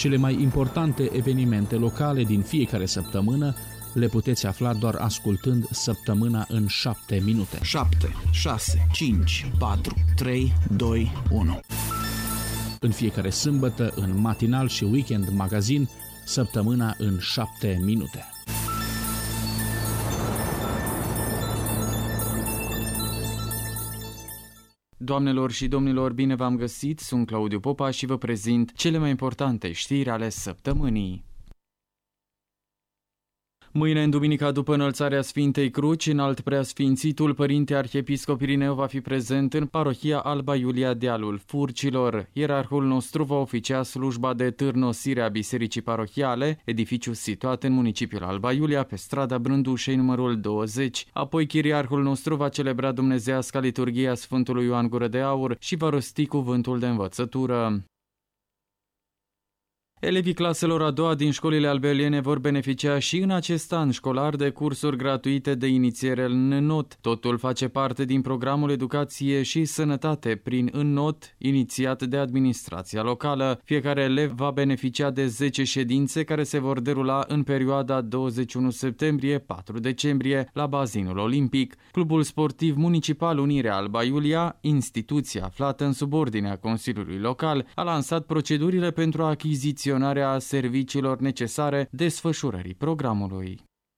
Cele mai importante evenimente locale din fiecare săptămână le puteți afla doar ascultând Săptămâna în 7 minute. 7, 6, 5, 4, 3, 2, 1. În fiecare sâmbătă, în matinal și weekend magazin, Săptămâna în 7 minute. Doamnelor și domnilor, bine v-am găsit, sunt Claudiu Popa și vă prezint cele mai importante știri ale săptămânii. Mâine, în duminica după înălțarea Sfintei Cruci, înalt preasfințitul Părinte Arhiepiscop Irineu va fi prezent în parohia Alba Iulia Dealul Furcilor. Ierarhul nostru va oficia slujba de târnosire a bisericii parohiale, edificiu situat în municipiul Alba Iulia, pe strada Brândușei numărul 20. Apoi, chiriarhul nostru va celebra dumnezeiasca liturghia Sfântului Ioan Gură de Aur și va rosti cuvântul de învățătură. Elevii claselor a doua din școlile albeliene vor beneficia și în acest an școlar de cursuri gratuite de inițiere în Înnot. Totul face parte din programul Educație și Sănătate prin Înnot, inițiat de administrația locală. Fiecare elev va beneficia de 10 ședințe care se vor derula în perioada 21 septembrie-4 decembrie la bazinul olimpic. Clubul sportiv municipal Unirea Alba Iulia, instituția aflată în subordinea Consiliului Local, a lansat procedurile pentru achiziționarea serviciilor necesare desfășurării programului.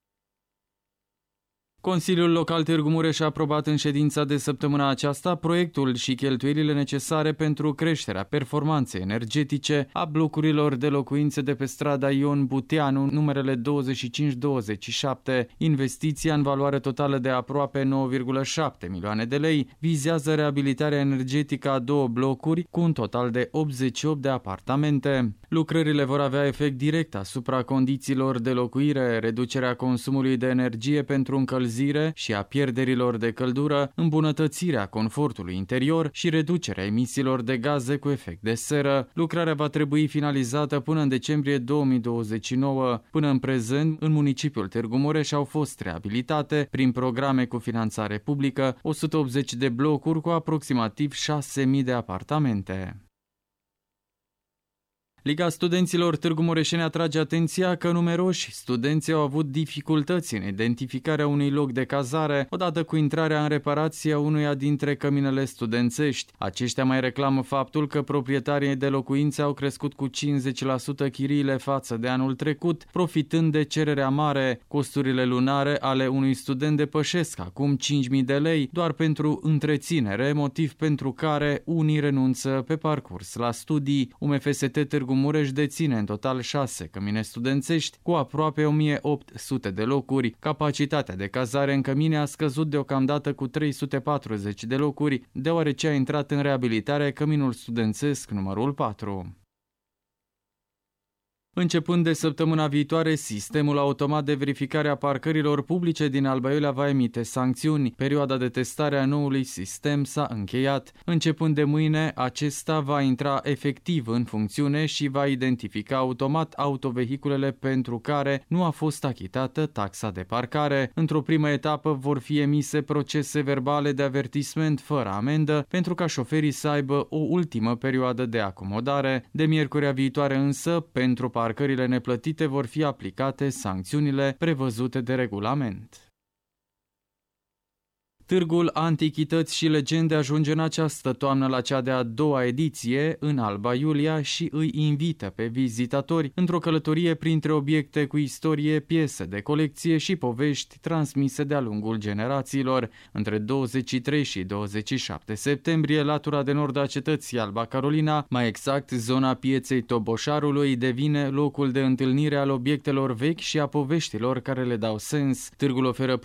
Consiliul Local Târgu Mureș a aprobat în ședința de săptămâna aceasta proiectul și cheltuielile necesare pentru creșterea performanței energetice a blocurilor de locuințe de pe strada Ion Buteanu, numerele 25-27. Investiția în valoare totală de aproape 9,7 milioane de lei vizează reabilitarea energetică a două blocuri cu un total de 88 de apartamente. Lucrările vor avea efect direct asupra condițiilor de locuire, reducerea consumului de energie pentru încălzire și a pierderilor de căldură, îmbunătățirea confortului interior și reducerea emisiilor de gaze cu efect de seră. Lucrarea va trebui finalizată până în decembrie 2029. Până în prezent, în municipiul Târgu Mureș au fost reabilitate, prin programe cu finanțare publică, 180 de blocuri cu aproximativ 6.000 de apartamente. Liga Studenților Târgu Mureșeni atrage atenția că numeroși studenți au avut dificultăți în identificarea unui loc de cazare odată cu intrarea în reparație a unuia dintre căminele studențești. Aceștia mai reclamă faptul că proprietarii de locuințe au crescut cu 50% chiriile față de anul trecut, profitând de cererea mare. Costurile lunare ale unui student depășesc acum 5.000 de lei doar pentru întreținere, motiv pentru care unii renunță pe parcurs la studii. UMFST Târgu Mureș deține în total 6 cămine studențești cu aproape 1800 de locuri. Capacitatea de cazare în cămine a scăzut deocamdată cu 340 de locuri, deoarece a intrat în reabilitare căminul studențesc numărul 4. Începând de săptămâna viitoare, sistemul automat de verificare a parcărilor publice din Alba Iulia va emite sancțiuni. Perioada de testare a noului sistem s-a încheiat. Începând de mâine, acesta va intra efectiv în funcțiune și va identifica automat autovehiculele pentru care nu a fost achitată taxa de parcare. Într-o primă etapă vor fi emise procese verbale de avertisment fără amendă pentru ca șoferii să aibă o ultimă perioadă de acomodare. De miercurea viitoare însă, pentru parcările neplătite vor fi aplicate sancțiunile prevăzute de regulament. Târgul Antichități și Legende ajunge în această toamnă la cea de-a doua ediție în Alba Iulia și îi invită pe vizitatori într-o călătorie printre obiecte cu istorie, piese de colecție și povești transmise de-a lungul generațiilor. Între 23 și 27 septembrie, latura de nord a cetății Alba Carolina, mai exact zona pieței Toboșarului, devine locul de întâlnire al obiectelor vechi și a poveștilor care le dau sens. Târgul oferă